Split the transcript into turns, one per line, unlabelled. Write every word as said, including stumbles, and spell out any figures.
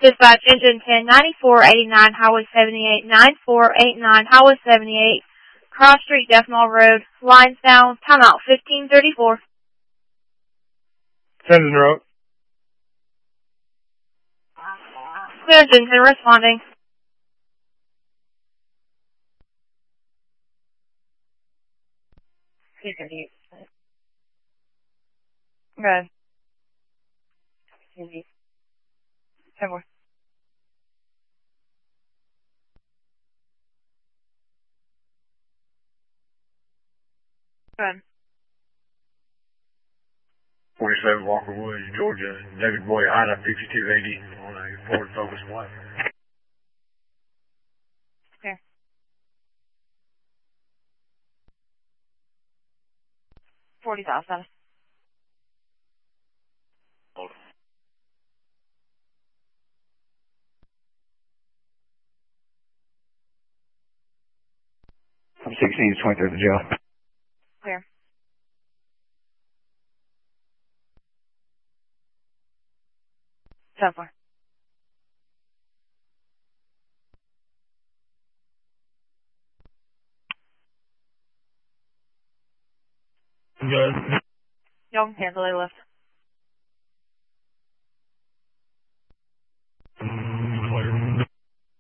Dispatch engine ten ninety-four eighty-nine, Highway seventy-eight, nine four eight nine, Highway seventy-eight, Cross Street, Deathmall Road, lines down, timeout fifteen thirty-four.
Tenzin Road.
Clear engine ten responding. Good. Ten more. Good.
forty-seven Walker Woods, Georgia. David Boy, item fifty-two eighty on a Ford Focus Black.
Okay. forty thousand.
I'm sixteen to twenty-three at the jail.
Clear. ten four.
Good.
Y'all can cancel a lift.